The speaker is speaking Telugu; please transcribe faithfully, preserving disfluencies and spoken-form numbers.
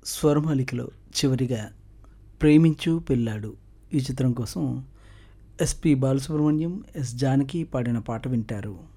స్వరమాలికలో చివరిగా 'ప్రేమించు పెళ్ళాడు' ఈ చిత్రం కోసం ఎస్పి బాలసుబ్రహ్మణ్యం, ఎస్ జానకి పాడిన పాట వింటారు.